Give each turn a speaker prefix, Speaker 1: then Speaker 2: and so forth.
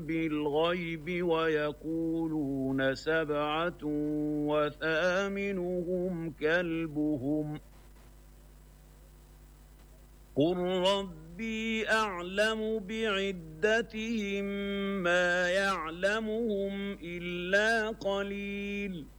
Speaker 1: بالغيب ويقولون 7 وثامنهم كلبهم قل ربي أعلم بعدتهم ما يعلمهم إلا قليل